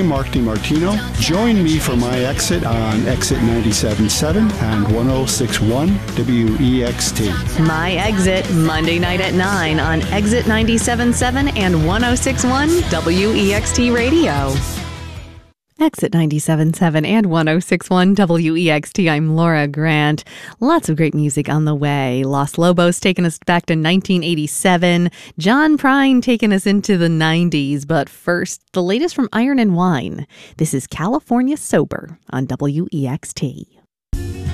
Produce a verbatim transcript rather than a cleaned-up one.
I'm Mark DiMartino. Join me for my exit on Exit ninety-seven point seven and one oh six point one W E X T. My Exit, Monday night at nine on Exit ninety-seven point seven and one oh six point one W E X T Radio. Exit ninety-seven point seven and one oh six point one W E X T. I'm Laura Grant. Lots of great music on the way. Los Lobos taking us back to nineteen eighty-seven. John Prine taking us into the nineties. But first, the latest from Iron and Wine. This is California Sober on W E X T.